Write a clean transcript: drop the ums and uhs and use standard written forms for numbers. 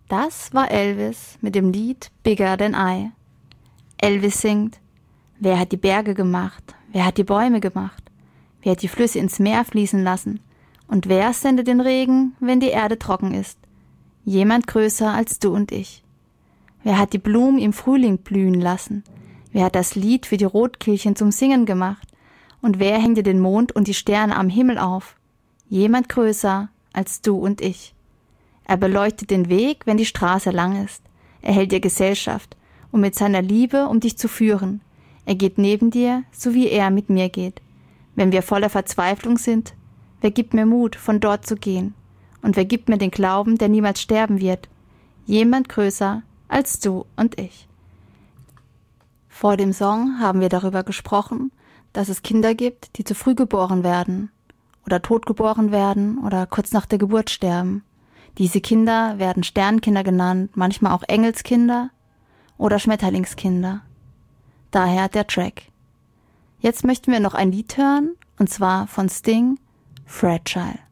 Das war Elvis mit dem Lied Bigger Than I. Elvis singt: Wer hat die Berge gemacht? Wer hat die Bäume gemacht? Wer hat die Flüsse ins Meer fließen lassen? Und wer sendet den Regen, wenn die Erde trocken ist? Jemand größer als du und ich. Wer hat die Blumen im Frühling blühen lassen? Wer hat das Lied für die Rotkehlchen zum Singen gemacht? Und wer hängt dir den Mond und die Sterne am Himmel auf? Jemand größer als du und ich. Er beleuchtet den Weg, wenn die Straße lang ist. Er hält dir Gesellschaft, um mit seiner Liebe um dich zu führen. Er geht neben dir, so wie er mit mir geht. Wenn wir voller Verzweiflung sind, wer gibt mir Mut, von dort zu gehen? Und wer gibt mir den Glauben, der niemals sterben wird? Jemand größer als du und ich. Vor dem Song haben wir darüber gesprochen, dass es Kinder gibt, die zu früh geboren werden oder tot geboren werden oder kurz nach der Geburt sterben. Diese Kinder werden Sternkinder genannt, manchmal auch Engelskinder oder Schmetterlingskinder. Daher der Track. Jetzt möchten wir noch ein Lied hören, und zwar von Sting, Fragile.